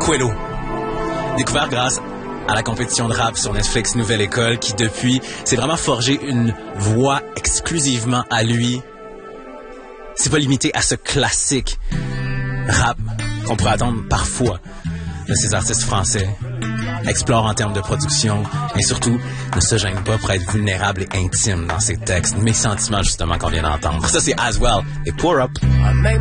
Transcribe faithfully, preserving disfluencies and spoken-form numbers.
Quelo. Découvert grâce à la compétition de rap sur Netflix Nouvelle École, qui depuis s'est vraiment forgé une voix exclusivement à lui. C'est pas limité à ce classique rap qu'on pourrait attendre parfois de ces artistes français. Explore en termes de production et surtout ne se gêne pas pour être vulnérable et intime dans ses textes. Mes sentiments justement qu'on vient d'entendre. Ça c'est As Well et Pour Up.